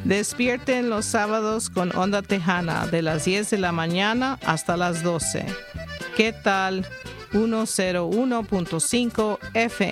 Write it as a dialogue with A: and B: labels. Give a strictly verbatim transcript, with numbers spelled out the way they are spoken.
A: Despierten los sábados con Onda Tejana de las diez de la mañana hasta las doce. ¿Qué tal? ciento uno punto cinco F